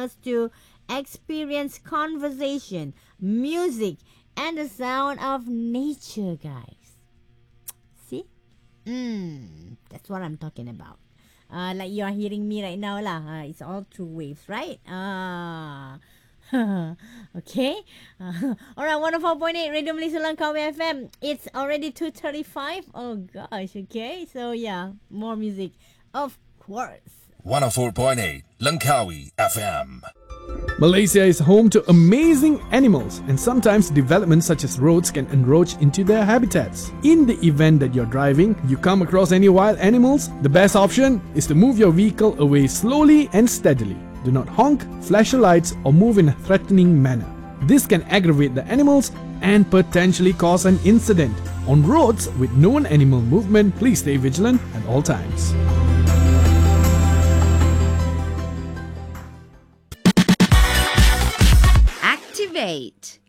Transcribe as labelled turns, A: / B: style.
A: us to experience conversation, music, and the sound of nature, guys. See? That's what I'm talking about. Like you are hearing me right now lah. It's all through waves, right? Okay. All right, 104.8 Radio Malaysia Langkawi FM. It's already 2:35. Oh gosh, okay. So yeah, more music. Of course.
B: 104.8 Langkawi FM.
C: Malaysia is home to amazing animals, and sometimes developments such as roads can encroach into their habitats. In the event that you're driving, you come across any wild animals, the best option is to move your vehicle away slowly and steadily. Do not honk, flash your lights, or move in a threatening manner. This can aggravate the animals and potentially cause an incident. On roads with known animal movement, please stay vigilant at all times.
D: Activate.